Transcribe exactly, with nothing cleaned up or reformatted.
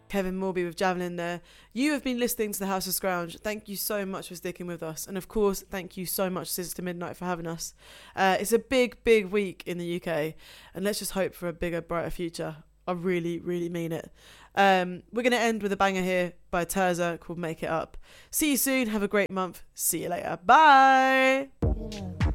Kevin Morby with Javelin there. You have been listening to the House of Scrounge. Thank you so much for sticking with us. And of course, thank you so much, Sister Midnight, for having us. Uh, it's a big, big week in the U K. And let's just hope for a bigger, brighter future. I really, really mean it. Um, we're going to end with a banger here by Terza called Make It Up. See you soon. Have a great month. See you later. Bye. Yeah.